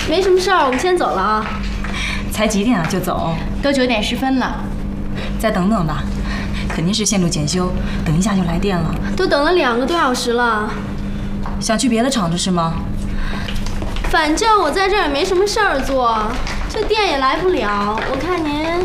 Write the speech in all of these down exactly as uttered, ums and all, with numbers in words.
没什么事儿，我们先走了啊。 才几点啊就走？ 都九点十分了。 再等等吧，肯定是线路检修，等一下就来电了。 都等了两个多小时了。 想去别的厂子是吗？ 反正我在这儿也没什么事儿做，这店也来不了。我看您。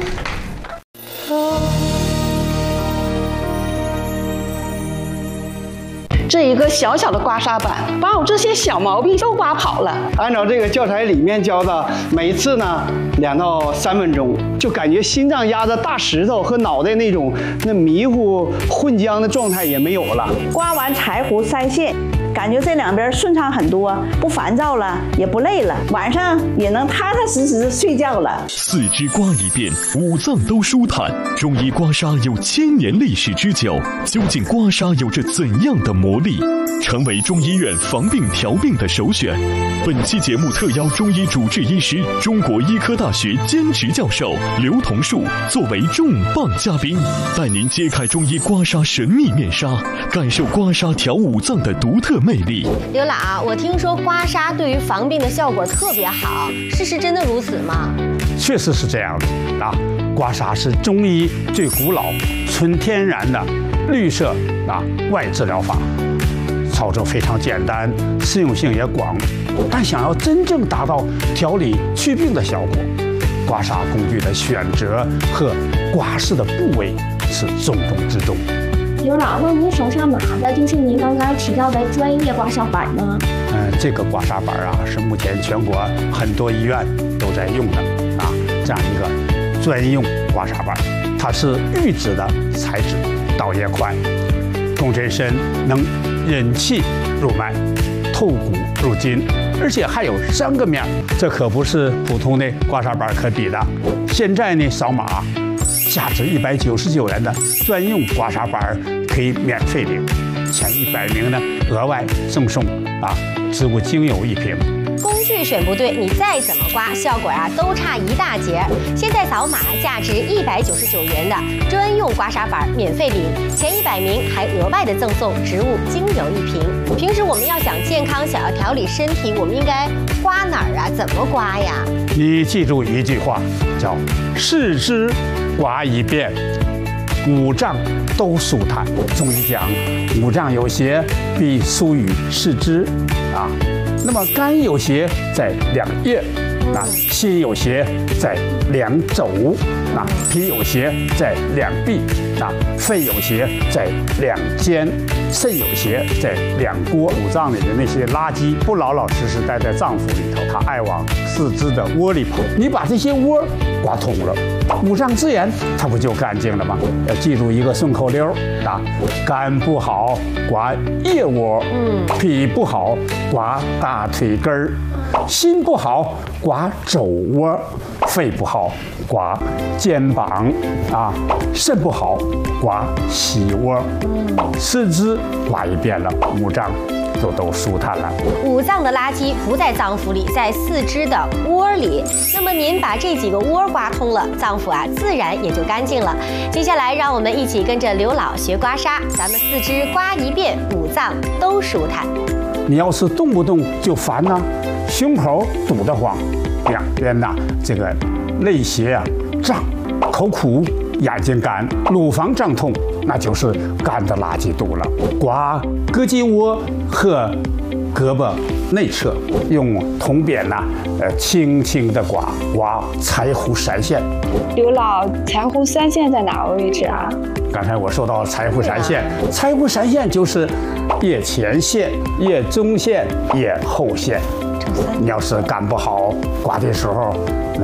这一个小小的刮痧板，把我这些小毛病都刮跑了。 按照这个教材里面教的，每次呢两到三分钟，就感觉心脏压着大石头和脑袋那种那迷糊混浆的状态也没有了。 刮完柴胡腮腺，感觉这两边顺畅很多，不烦躁了，也不累了，晚上也能踏踏实实睡觉了。 四肢刮一遍，五脏都舒坦。中医刮痧有千年历史之久，究竟刮痧有着怎样的魔力？成为中医院防病调病的首选。本期节目特邀中医主治医师、中国医科大学兼职教授刘同树作为重磅嘉宾，带您揭开中医刮痧神秘面纱，感受刮痧调五脏的独特魅力。 刘老，我听说刮痧对于防病的效果特别好，事实真的如此吗？ 确实是这样的啊，刮痧是中医最古老、纯天然的绿色啊外治疗法，操作非常简单，适用性也广。但想要真正达到调理祛病的效果，刮痧工具的选择和刮拭的部位是重中之重。 刘老，那您手上拿的就是您刚刚提到的专业刮痧板吗？ 嗯，这个刮痧板啊，是目前全国很多医院都在用的啊，这样一个专用刮痧板，它是预制的材质，倒也快，共振深，能引气入脉，透骨入筋，而且还有三个面，这可不是普通的刮痧板可比的。现在呢，扫码，价值一百九十九元的专用刮痧板可以免费领，前一百名呢额外赠送啊植物精油一瓶。 工具选不对，你再怎么刮，效果啊都差一大截。现在扫码，价值一百九十九元的专用刮痧板免费领，前一百名还额外的赠送植物精油一瓶。平时我们要想健康，想要调理身体，我们应该刮哪儿啊？怎么刮呀？ 你记住一句话，叫四肢刮一遍，五脏都舒坦。中医讲，五脏有邪必疏于四肢啊。那么肝有邪在两腋，啊，心有邪在两肘，啊，脾有邪在两臂，啊，肺有邪在两肩，肾有邪在两锅。五脏里的那些垃圾不老老实实待在脏腑里头，它爱往四肢的窝里跑。你把这些窝刮通了，五脏自然它不就干净了吗？要记住一个顺口溜啊：肝不好刮腋窝，嗯，脾不好刮大腿根儿，心不好刮肘窝，肺不好刮肩膀啊，肾不好刮膝窝，四肢刮一遍了，五脏就都舒坦了。 五脏的垃圾不在脏腑里，在四肢的窝里。那么您把这几个窝刮通了，脏腑啊自然也就干净了。接下来让我们一起跟着刘老学刮痧，咱们四肢刮一遍，五脏都舒坦。 你要是动不动就烦呐、啊，胸口堵得慌，两边呐这个肋胁啊胀，口苦，眼睛干，乳房胀痛，那就是肝的垃圾堵了。刮胳肌窝和胳膊内侧，用铜扁呐、啊，呃，轻轻的刮刮柴胡闪现。 刘老，柴胡闪现在哪个位置啊？ 刚才我说到柴胡闪现，柴胡闪现就是腋前线、腋中线、腋后线。你要是干不好，刮的时候。